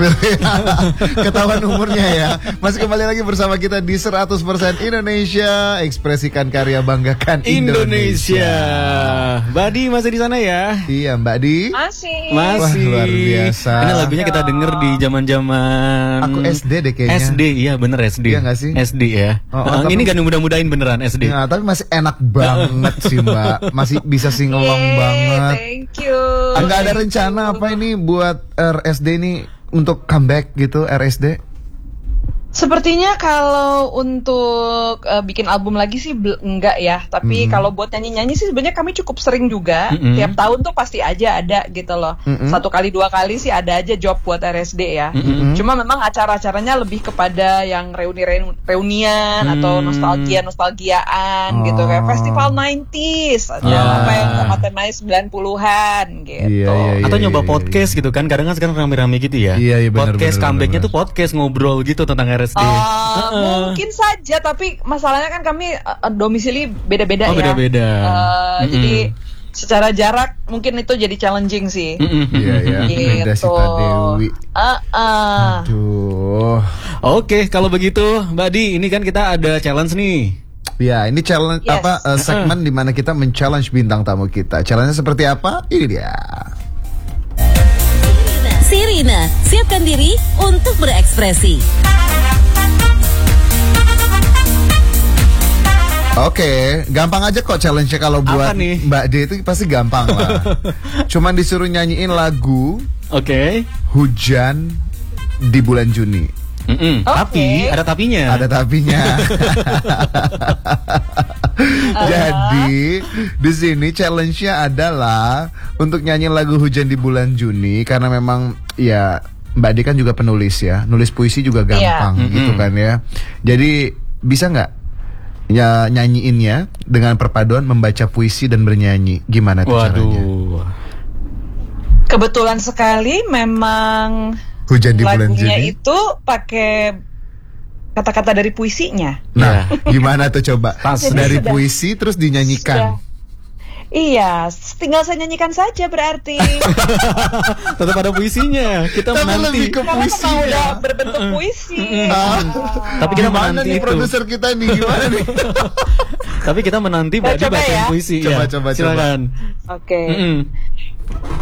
Ketahuan umurnya ya. Masih kembali lagi bersama kita di 100% Indonesia. Ekspresikan karya, banggakan Indonesia. Mbak Di masih di sana ya? Iya, Mbak Di. Masih. Wah, luar biasa. Ini lagunya kita denger di zaman-zaman Aku SD deh kayaknya. SD, iya bener SD. Iya nggak sih? SD ya. Tapi- Ini gak mudah-mudahin beneran SD. Nah, tapi masih enak banget sih, Mbak. Masih bisa singelong banget. Thank you. Enggak ada rencana apa ini buat RSD ini untuk comeback gitu, RSD? Sepertinya kalau untuk bikin album lagi sih enggak ya. Tapi kalau buat nyanyi-nyanyi sih sebenarnya kami cukup sering juga. Tiap tahun tuh pasti aja ada gitu loh. 1 kali 2 kali sih ada aja job buat RSD ya. Cuma memang acara-acaranya lebih kepada yang reunian atau nostalgiaan gitu. Kayak festival 90s atau apa yang temanya 90-an gitu. Iya, Atau nyoba podcast gitu kan. Kadang kan sekarang rame-rame gitu ya. Iya, bener, podcast bener, comebacknya bener. tuh podcast ngobrol gitu tentang RSD. Mungkin saja, tapi masalahnya kan kami domisili beda-beda Oh, ya. beda-beda. Jadi secara jarak mungkin itu jadi challenging sih. Iya, beda Gitu. Sita Dewi. Aduh. Oke, kalau begitu Mbak Di, ini kan kita ada challenge nih. Ya, ini challenge Yes. segmen di mana kita men-challenge bintang tamu kita. Challenge-nya seperti apa? Ini dia. Sirina, siapkan diri untuk berekspresi. Oke, gampang aja kok challenge-nya kalau buat Apa nih? Mbak D itu pasti gampang lah. Cuman disuruh nyanyiin lagu Oke. Hujan di bulan Juni. Tapi ada tapinya. Ada tapinya. Jadi di sini challenge-nya adalah untuk nyanyiin lagu Hujan di bulan Juni karena memang ya Mbak D kan juga penulis ya, nulis puisi juga gampang gitu kan ya. Jadi bisa nggak ya nyanyiinnya dengan perpaduan membaca puisi dan bernyanyi? Gimana tuh caranya? Waduh. Kebetulan sekali memang Hujan di bulan lagunya Juni. itu pakai kata-kata dari puisinya. Nah, gimana tuh coba? Pas. Dari Sudah. puisi terus dinyanyikan. Iya, tinggal saya nyanyikan saja berarti. Tetap ada puisinya. Kita Tapi menanti. lebih ke Karena memang puisinya. udah berbentuk puisi. Tapi kita Gimana menanti nih itu. produser kita nih? Gimana nih? Tapi kita menanti Mbak Di Coba bacain ya. puisi. Coba, Ya, coba. Silakan. Oke.